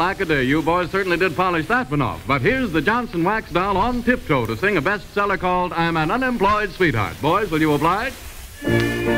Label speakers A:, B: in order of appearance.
A: Alackaday, you boys certainly did polish that one off. But here's the Johnson Wax Doll on tiptoe to sing a bestseller called I'm an Unemployed Sweetheart. Boys, will you oblige?